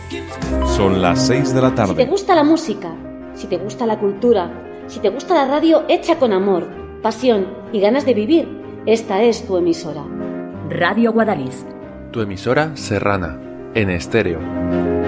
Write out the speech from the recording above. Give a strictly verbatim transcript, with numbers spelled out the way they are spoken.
Son las seis de la tarde. Si te gusta la música, si te gusta la cultura, si te gusta la radio hecha con amor, pasión y ganas de vivir, esta es tu emisora. Radio Guadalix. Tu emisora serrana, en estéreo.